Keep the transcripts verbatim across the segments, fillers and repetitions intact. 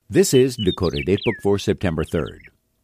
This is Dakota Datebook for September third.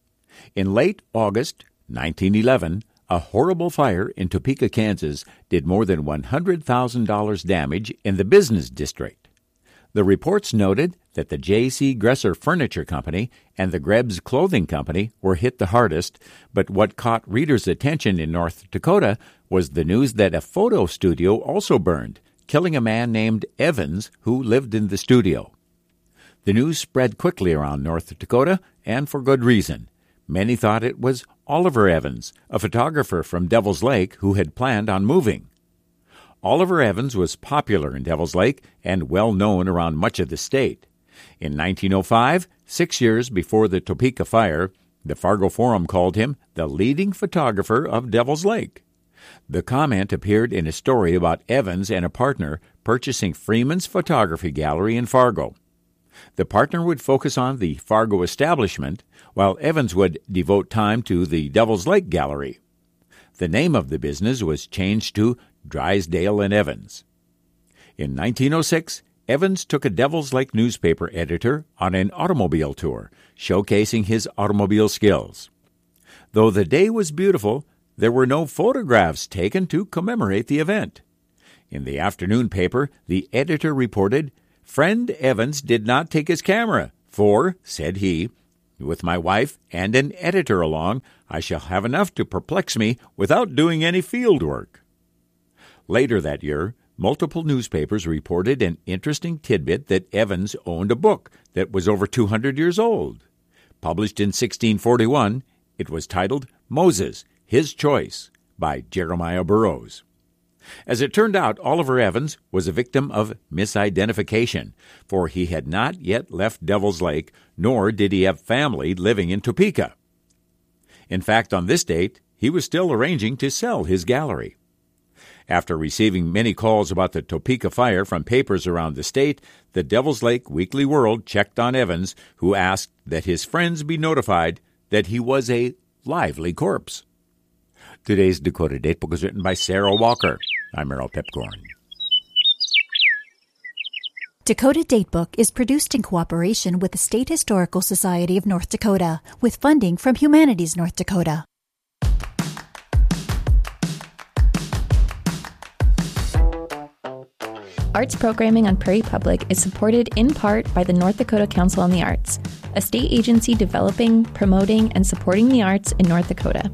In late August nineteen eleven, a horrible fire in Topeka, Kansas did more than one hundred thousand dollars damage in the business district. The reports noted that the J C. Gresser Furniture Company and the Grebs Clothing Company were hit the hardest, but what caught readers' attention in North Dakota was the news that a photo studio also burned, killing a man named Evans who lived in the studio. The news spread quickly around North Dakota, and for good reason. Many thought it was Oliver Evans, a photographer from Devil's Lake who had planned on moving. Oliver Evans was popular in Devil's Lake and well known around much of the state. In nineteen oh five, six years before the Topeka fire, the Fargo Forum called him the leading photographer of Devil's Lake. The comment appeared in a story about Evans and a partner purchasing Freeman's Photography Gallery in Fargo. The partner would focus on the Fargo establishment, while Evans would devote time to the Devil's Lake Gallery. The name of the business was changed to Drysdale and Evans. In nineteen oh six, Evans took a Devil's Lake newspaper editor on an automobile tour, showcasing his automobile skills. Though the day was beautiful, there were no photographs taken to commemorate the event. In the afternoon paper, the editor reported, "Friend Evans did not take his camera, for, said he, with my wife and an editor along, I shall have enough to perplex me without doing any field work." Later that year, multiple newspapers reported an interesting tidbit that Evans owned a book that was over two hundred years old. Published in sixteen forty-one, it was titled Moses, His Choice, by Jeremiah Burroughs. As it turned out, Oliver Evans was a victim of misidentification, for he had not yet left Devil's Lake, nor did he have family living in Topeka. In fact, on this date, he was still arranging to sell his gallery. After receiving many calls about the Topeka fire from papers around the state, the Devil's Lake Weekly World checked on Evans, who asked that his friends be notified that he was a lively corpse. Today's Dakota Datebook is written by Sarah Walker. I'm Merrill Pepcorn. Dakota Datebook is produced in cooperation with the State Historical Society of North Dakota, with funding from Humanities North Dakota. Arts programming on Prairie Public is supported in part by the North Dakota Council on the Arts, a state agency developing, promoting, and supporting the arts in North Dakota.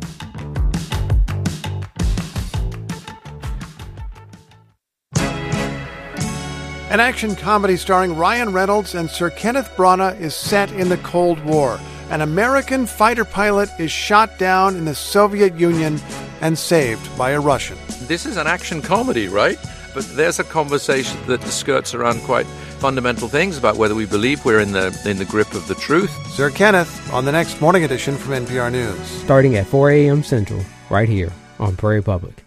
An action comedy starring Ryan Reynolds and Sir Kenneth Branagh is set in the Cold War. An American fighter pilot is shot down in the Soviet Union and saved by a Russian. This is an action comedy, right? But there's a conversation that skirts around quite fundamental things about whether we believe we're in the in the grip of the truth. Sir Kenneth on the next morning edition from N P R News. Starting at four a.m. Central, right here on Prairie Public.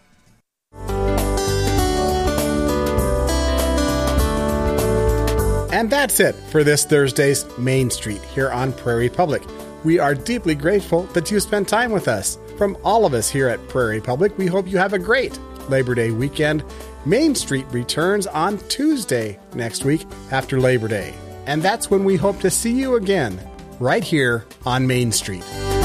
And that's it for this Thursday's Main Street here on Prairie Public. We are deeply grateful that you spent time with us. From all of us here at Prairie Public, we hope you have a great Labor Day weekend. Main Street returns on Tuesday next week after Labor Day. And that's when we hope to see you again, right here on Main Street.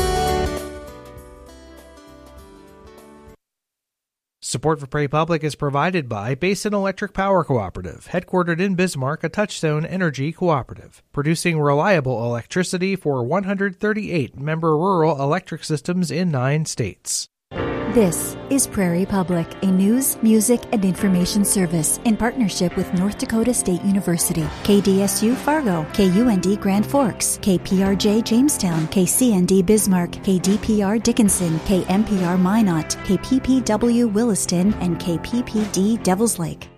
Support for Prairie Public is provided by Basin Electric Power Cooperative, headquartered in Bismarck, a Touchstone Energy cooperative, producing reliable electricity for one hundred thirty-eight member rural electric systems in nine states. This is Prairie Public, a news, music, and information service in partnership with North Dakota State University, K D S U Fargo, K U N D Grand Forks, K P R J Jamestown, K C N D Bismarck, K D P R Dickinson, K M P R Minot, K P P W Williston, and K P P D Devils Lake.